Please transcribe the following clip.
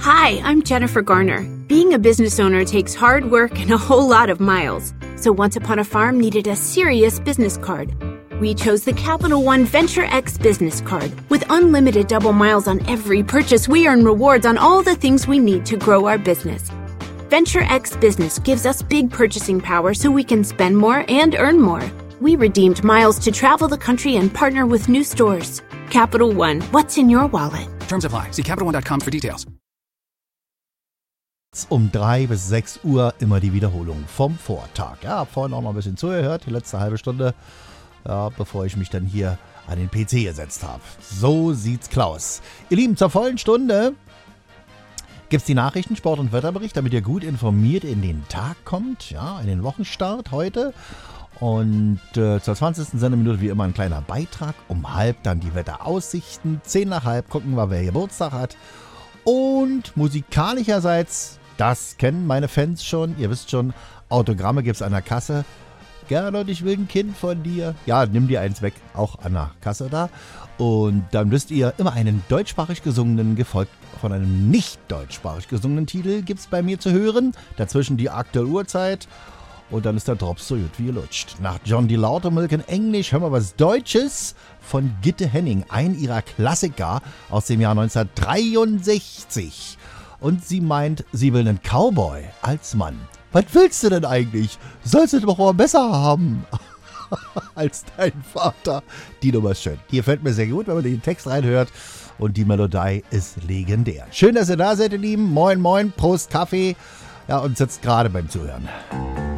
Hi, I'm Jennifer Garner. Being a business owner takes hard work and a whole lot of miles. So Once Upon a Farm needed a serious business card. We chose the Capital One Venture X business card. With unlimited double miles on every purchase, we earn rewards on all the things we need to grow our business. Venture X Business gives us big purchasing power so we can spend more and earn more. We redeemed miles to travel the country and partner with new stores. Capital One, what's in your wallet? Terms apply. See CapitalOne.com for details. Um 3 bis 6 Uhr immer die Wiederholung vom Vortag. Ja, hab vorhin auch noch ein bisschen zugehört, die letzte halbe Stunde, ja, bevor ich mich dann hier an den PC gesetzt habe. So sieht's Klaus. Ihr Lieben, zur vollen Stunde gibt's die Nachrichten, Sport- und Wetterbericht, damit ihr gut informiert in den Tag kommt, ja, in den Wochenstart heute. Und zur 20. Sendeminute wie immer ein kleiner Beitrag. Um 11:30 dann die Wetteraussichten. 10:30 gucken wir, wer Geburtstag hat. Und musikalischerseits, das kennen meine Fans schon, ihr wisst schon, Autogramme gibt's an der Kasse. Gernot, ich will ein Kind von dir. Ja, nimm dir eins weg, auch an der Kasse da. Und dann wisst ihr, immer einen deutschsprachig gesungenen, gefolgt von einem nicht deutschsprachig gesungenen Titel gibt's bei mir zu hören. Dazwischen die aktuelle Uhrzeit. Und dann ist der Drops so gut wie gelutscht. Nach John D. Lautermilk in Englisch hören wir was Deutsches von Gitte Henning, ein ihrer Klassiker aus dem Jahr 1963. Und sie meint, sie will einen Cowboy als Mann. Was willst du denn eigentlich? Sollst du doch mal besser haben als dein Vater. Die Nummer ist schön. Die gefällt mir sehr gut, wenn man den Text reinhört. Und die Melodie ist legendär. Schön, dass ihr da seid, ihr Lieben. Moin, moin, Prost, Kaffee. Ja, und sitzt gerade beim Zuhören.